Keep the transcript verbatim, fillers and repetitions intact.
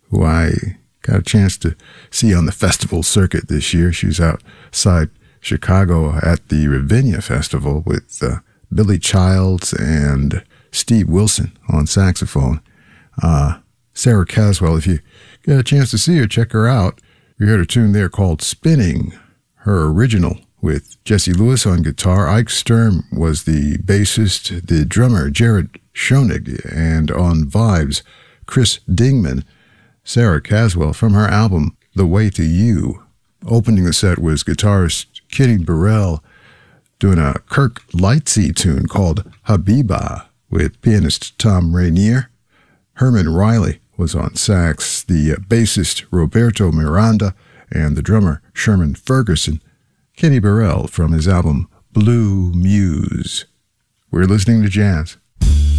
who I got a chance to see on the festival circuit this year. She was outside Chicago at the Ravinia Festival with uh, Billy Childs and Steve Wilson on saxophone. Uh, Sarah Caswell, if you get a chance to see her, check her out. We heard a tune there called Spinning, her original, with Jesse Lewis on guitar. Ike Sturm was the bassist, the drummer, Jared Schoenig, and on vibes, Chris Dingman. Sarah Caswell from her album, The Way to You. Opening the set was guitarist Kenny Burrell doing a Kirk Lightsey tune called Habiba with pianist Tom Rainier. Herman Riley was on sax, the bassist Roberto Miranda, and the drummer Sherman Ferguson. Kenny Burrell from his album Blue Muse. We're listening to jazz.